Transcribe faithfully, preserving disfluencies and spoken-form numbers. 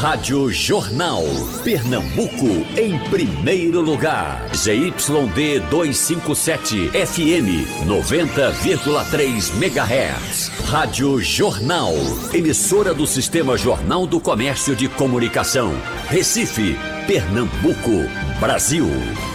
Rádio Jornal. Pernambuco em primeiro lugar. Z Y D duzentos e cinquenta e sete F M noventa vírgula três megahertz. Rádio Jornal. Emissora do Sistema Jornal do Comércio de Comunicação. Recife, Pernambuco, Brasil.